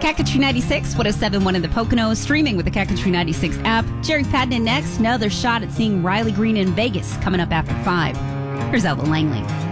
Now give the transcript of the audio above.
Kakatri 96, 107.1 in the Poconos, streaming with the Kakatri 96 app. Jerry Padden next. Another shot at seeing Riley Green in Vegas coming up after 5. Here's Ella Langley.